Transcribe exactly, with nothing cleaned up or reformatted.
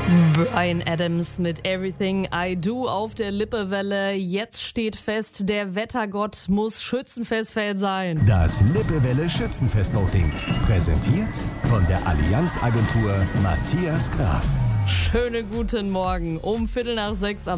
Bryan Adams mit Everything I Do auf der Lippewelle. Jetzt steht fest, der Wettergott muss Schützenfestfan sein. Das Lippewelle Schützenfest-Voting. Präsentiert von der Allianz Agentur Matthias Graf. Schönen guten Morgen. Um Viertel nach sechs am